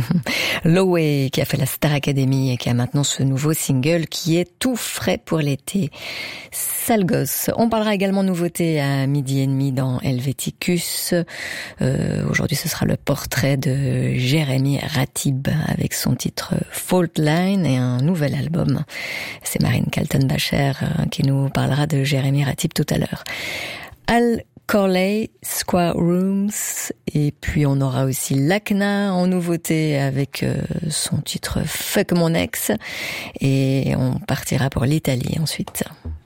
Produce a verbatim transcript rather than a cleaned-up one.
Lowe qui a fait la Star Academy et qui a maintenant ce nouveau single qui est tout frais pour l'été. Sale gosse. On parlera également nouveauté à midi et demi dans Helveticus. Euh, aujourd'hui, ce sera le portrait de Jérémy Ratib avec son titre Fault Line et un nouvel album. C'est Marine Kaltenbacher qui nous parlera de Jérémy Ratib tout à l'heure. Al Corley, Square Rooms, et puis on aura aussi Lacna en nouveauté avec euh, son titre Fuck mon ex, et on partira pour l'Italie ensuite.